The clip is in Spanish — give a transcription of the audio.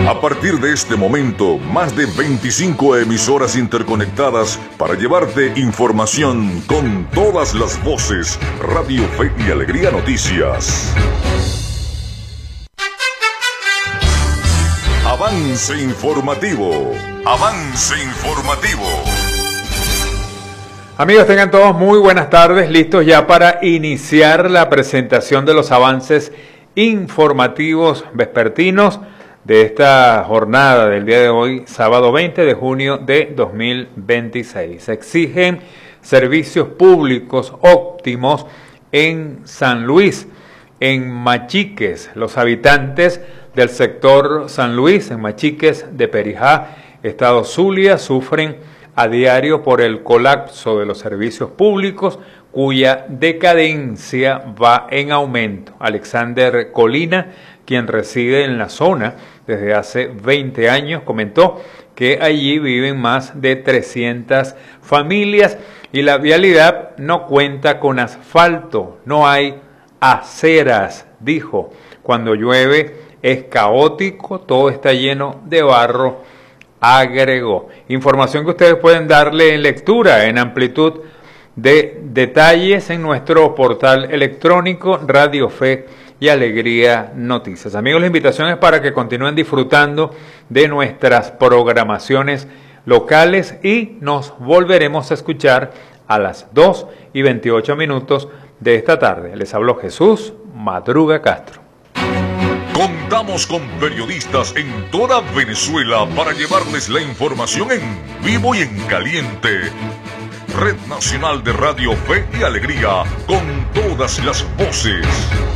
A partir de este momento, más de 25 emisoras interconectadas para llevarte información con todas las voces. Radio Fe y Alegría Noticias. Avance informativo. Avance informativo. Amigos, tengan todos muy buenas tardes, listos ya para iniciar la presentación de los avances informativos vespertinos de esta jornada del día de hoy, sábado 20 de junio de 2026. Se exigen servicios públicos óptimos en San Luis, en Machiques. Los habitantes del sector San Luis, en Machiques de Perijá, estado Zulia, sufren a diario por el colapso de los servicios públicos, cuya decadencia va en aumento. Alexander Colina, quien reside en la zona desde hace 20 años, comentó que allí viven más de 300 familias y la vialidad no cuenta con asfalto, no hay aceras, dijo. Cuando llueve es caótico, todo está lleno de barro, agregó. Información que ustedes pueden darle en lectura en amplitud de detalles en nuestro portal electrónico Radio Fe y Alegría Noticias. Amigos, la invitación es para que continúen disfrutando de nuestras programaciones locales y nos volveremos a escuchar a las 2:28 de esta tarde. Les habló Jesús Madruga Castro. Contamos con periodistas en toda Venezuela para llevarles la información en vivo y en caliente. Red Nacional de Radio Fe y Alegría, con todas las voces.